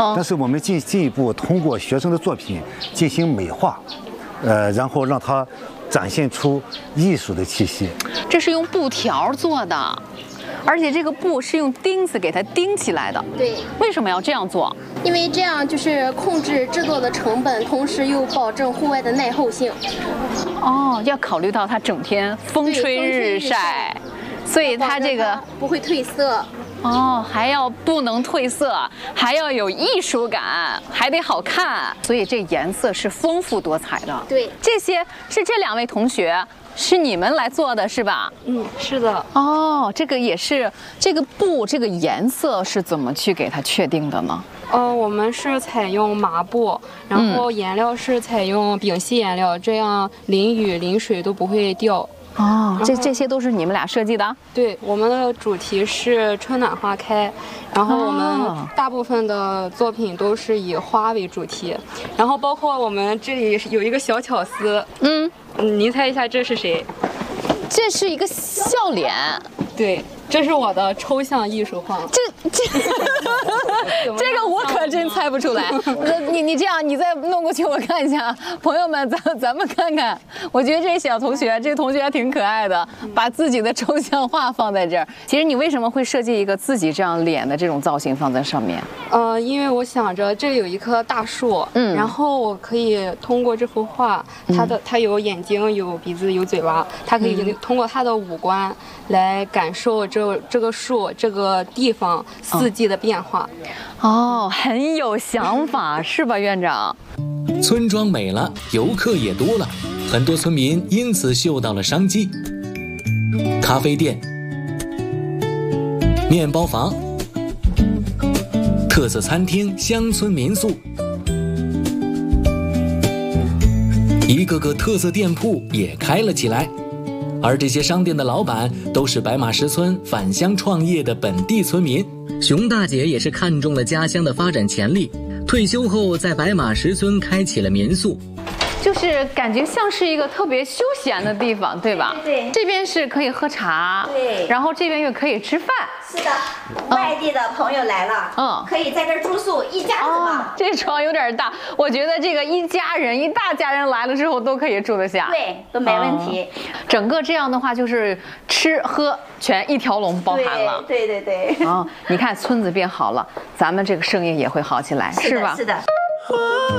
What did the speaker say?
但是我们进一步通过学生的作品进行美化，然后让它展现出艺术的气息。 这是用布条做的，而且这个布是用钉子给它钉起来的。 对， 为什么要这样做？ 因为这样就是控制制作的成本，同时又保证户外的耐候性。 哦，要考虑到它整天风吹日晒，所以它这个不会褪色。 哦，还要不能褪色，还要有艺术感，还得好看，所以这颜色是丰富多彩的。 对， 这些是这2位同学是你们来做的是吧？ 嗯，是的。 哦，这个也是这个布这个颜色是怎么去给它确定的呢？ 我们是采用麻布，然后颜料是采用丙烯颜料，这样淋雨淋水都不会掉。 哦，这些都是你们俩设计的？ 对，我们的主题是春暖花开，然后我们大部分的作品都是以花为主题，然后包括我们这里有一个小巧思，您猜一下这是谁？ 这是一个笑脸。 对，这是我的抽象艺术画。 这个我可真猜不出来。你这样，你再弄过去我看一下。朋友们，咱们看看。我觉得这小同学，这个同学还挺可爱的，把自己的抽象画放在这儿。其实你为什么会设计一个自己这样脸的这种造型放在上面？ 因为我想着这里有一棵大树，然后我可以通过这幅画，它有眼睛、有鼻子、有嘴巴，它可以通过它的五官来感受这个树、这个地方四季的变化。 哦，很有想法，是吧，院长？ 村庄美了，游客也多了，很多村民因此嗅到了商机。咖啡店、面包房、特色餐厅、乡村民宿，一个个特色店铺也开了起来。而这些商店的老板都是白马石村返乡创业的本地村民。熊大姐也是看中了家乡的发展潜力，退休后在白马石村开起了民宿。 就是感觉像是一个特别休闲的地方，对吧？ 对， 这边是可以喝茶， 对， 然后这边又可以吃饭。 是的，外地的朋友来了，可以在这儿住宿，一家子嘛。 这床有点大，我觉得这个一大家人来了之后都可以住得下， 对，都没问题。 整个这样的话就是吃喝全一条龙包含了。 对。 你看村子变好了，咱们这个生意也会好起来，是吧？ 是的。